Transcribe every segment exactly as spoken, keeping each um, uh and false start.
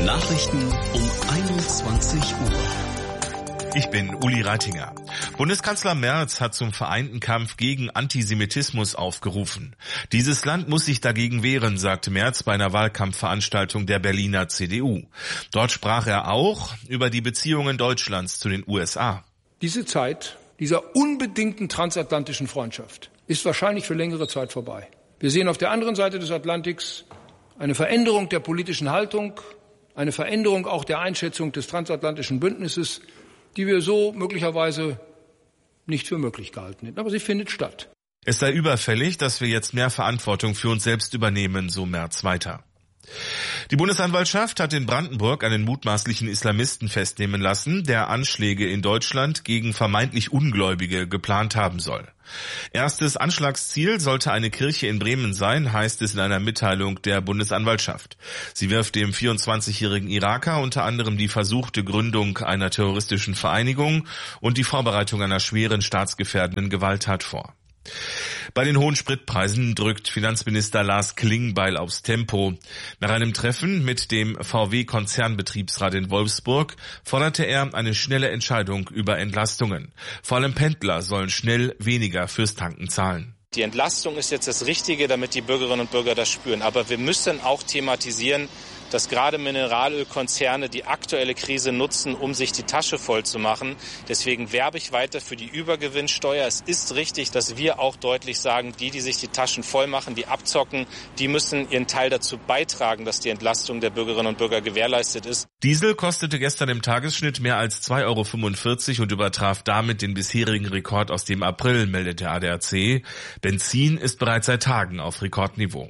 Nachrichten um einundzwanzig Uhr. Ich bin Uli Reitinger. Bundeskanzler Merz hat zum vereinten Kampf gegen Antisemitismus aufgerufen. Dieses Land muss sich dagegen wehren, sagte Merz bei einer Wahlkampfveranstaltung der Berliner C D U. Dort sprach er auch über die Beziehungen Deutschlands zu den U S A. Diese Zeit dieser unbedingten transatlantischen Freundschaft ist wahrscheinlich für längere Zeit vorbei. Wir sehen auf der anderen Seite des Atlantiks eine Veränderung der politischen Haltung, eine Veränderung auch der Einschätzung des transatlantischen Bündnisses, die wir so möglicherweise nicht für möglich gehalten hätten. Aber sie findet statt. Es sei überfällig, dass wir jetzt mehr Verantwortung für uns selbst übernehmen, so Merz weiter. Die Bundesanwaltschaft hat in Brandenburg einen mutmaßlichen Islamisten festnehmen lassen, der Anschläge in Deutschland gegen vermeintlich Ungläubige geplant haben soll. Erstes Anschlagsziel sollte eine Kirche in Bremen sein, heißt es in einer Mitteilung der Bundesanwaltschaft. Sie wirft dem vierundzwanzigjährigen Iraker unter anderem die versuchte Gründung einer terroristischen Vereinigung und die Vorbereitung einer schweren staatsgefährdenden Gewalttat vor. Bei den hohen Spritpreisen drückt Finanzminister Lars Klingbeil aufs Tempo. Nach einem Treffen mit dem V W-Konzernbetriebsrat in Wolfsburg forderte er eine schnelle Entscheidung über Entlastungen. Vor allem Pendler sollen schnell weniger fürs Tanken zahlen. Die Entlastung ist jetzt das Richtige, damit die Bürgerinnen und Bürger das spüren. Aber wir müssen auch thematisieren, dass gerade Mineralölkonzerne die aktuelle Krise nutzen, um sich die Tasche voll zu machen. Deswegen werbe ich weiter für die Übergewinnsteuer. Es ist richtig, dass wir auch deutlich sagen, die, die sich die Taschen voll machen, die abzocken, die müssen ihren Teil dazu beitragen, dass die Entlastung der Bürgerinnen und Bürger gewährleistet ist. Diesel kostete gestern im Tagesschnitt mehr als zwei Euro fünfundvierzig und übertraf damit den bisherigen Rekord aus dem April, meldet der A D A C. Benzin ist bereits seit Tagen auf Rekordniveau.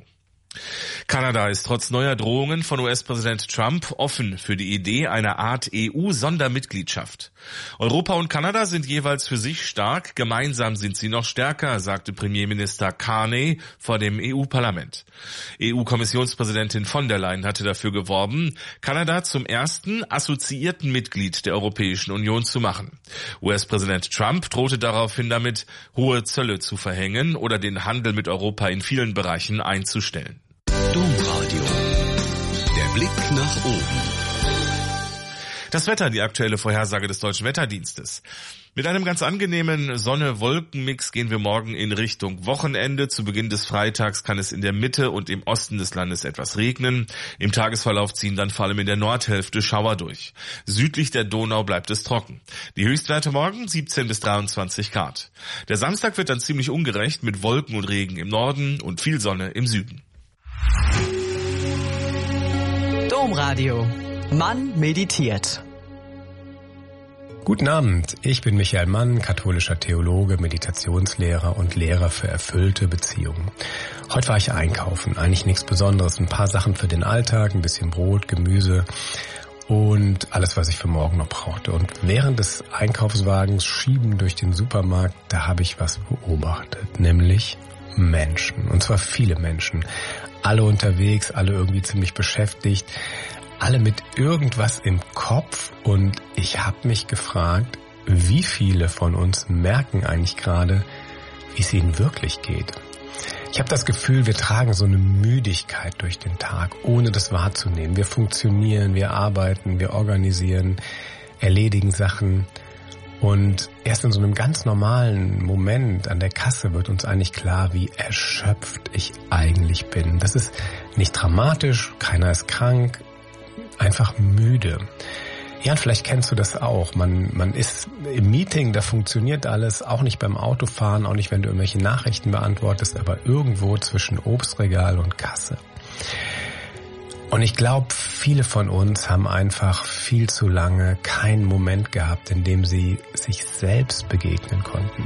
Kanada ist trotz neuer Drohungen von U S-Präsident Trump offen für die Idee einer Art E U-Sondermitgliedschaft. Europa und Kanada sind jeweils für sich stark, gemeinsam sind sie noch stärker, sagte Premierminister Carney vor dem E U-Parlament. E U-Kommissionspräsidentin von der Leyen hatte dafür geworben, Kanada zum ersten assoziierten Mitglied der Europäischen Union zu machen. U S-Präsident Trump drohte daraufhin damit, hohe Zölle zu verhängen oder den Handel mit Europa in vielen Bereichen einzustellen. Domradio. Der Blick nach oben. Das Wetter, die aktuelle Vorhersage des Deutschen Wetterdienstes. Mit einem ganz angenehmen Sonne-Wolken-Mix gehen wir morgen in Richtung Wochenende. Zu Beginn des Freitags kann es in der Mitte und im Osten des Landes etwas regnen. Im Tagesverlauf ziehen dann vor allem in der Nordhälfte Schauer durch. Südlich der Donau bleibt es trocken. Die Höchstwerte morgen siebzehn bis dreiundzwanzig Grad. Der Samstag wird dann ziemlich ungerecht mit Wolken und Regen im Norden und viel Sonne im Süden. Domradio. Mann meditiert. Guten Abend, ich bin Michael Mann, katholischer Theologe, Meditationslehrer und Lehrer für erfüllte Beziehungen. Heute war ich einkaufen, eigentlich nichts Besonderes, ein paar Sachen für den Alltag, ein bisschen Brot, Gemüse und alles, was ich für morgen noch brauchte. Und während des Einkaufswagens schieben durch den Supermarkt, da habe ich was beobachtet, nämlich Menschen, und zwar viele Menschen. Alle unterwegs, alle irgendwie ziemlich beschäftigt, alle mit irgendwas im Kopf, und ich habe mich gefragt, wie viele von uns merken eigentlich gerade, wie es ihnen wirklich geht. Ich habe das Gefühl, wir tragen so eine Müdigkeit durch den Tag, ohne das wahrzunehmen. Wir funktionieren, wir arbeiten, wir organisieren, erledigen Sachen. Und erst in so einem ganz normalen Moment an der Kasse wird uns eigentlich klar, wie erschöpft ich eigentlich bin. Das ist nicht dramatisch, keiner ist krank, einfach müde. Ja, und vielleicht kennst du das auch. Man, man ist im Meeting, da funktioniert alles, auch nicht beim Autofahren, auch nicht, wenn du irgendwelche Nachrichten beantwortest, aber irgendwo zwischen Obstregal und Kasse. Und ich glaube, viele von uns haben einfach viel zu lange keinen Moment gehabt, in dem sie sich selbst begegnen konnten.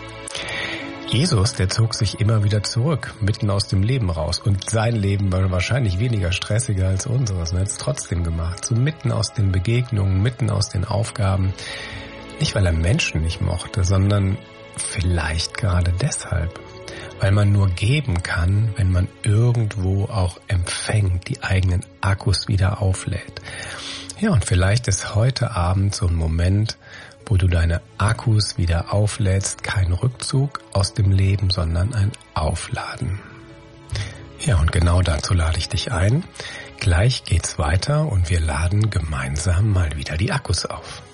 Jesus, der zog sich immer wieder zurück, mitten aus dem Leben raus. Und sein Leben war wahrscheinlich weniger stressiger als unseres. Er hat es trotzdem gemacht, so mitten aus den Begegnungen, mitten aus den Aufgaben. Nicht, weil er Menschen nicht mochte, sondern vielleicht gerade deshalb. Weil man nur geben kann, wenn man irgendwo auch empfängt, die eigenen Akkus wieder auflädt. Ja, und vielleicht ist heute Abend so ein Moment, wo du deine Akkus wieder auflädst, kein Rückzug aus dem Leben, sondern ein Aufladen. Ja, und genau dazu lade ich dich ein. Gleich geht's weiter und wir laden gemeinsam mal wieder die Akkus auf.